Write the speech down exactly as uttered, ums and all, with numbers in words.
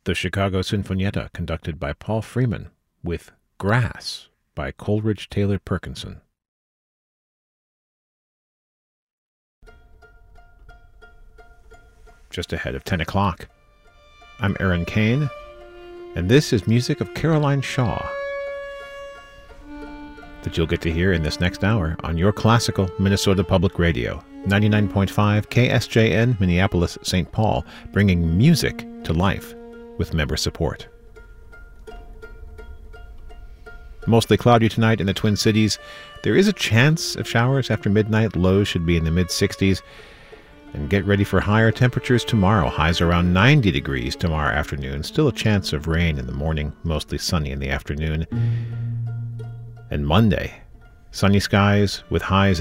The Chicago Sinfonietta, conducted by Paul Freeman, with Grass by Coleridge Taylor Perkinson. Just ahead of ten o'clock. I'm Aaron Kane, and this is music of Caroline Shaw that you'll get to hear in this next hour on your classical Minnesota Public Radio, ninety-nine point five K S J N, Minneapolis, Saint Paul, bringing music to life with member support. Mostly cloudy tonight in the Twin Cities. There is a chance of showers after midnight. Lows should be in the mid-sixties. And get ready for higher temperatures tomorrow. Highs around ninety degrees tomorrow afternoon. Still a chance of rain in the morning. Mostly sunny in the afternoon. And Monday, sunny skies with highs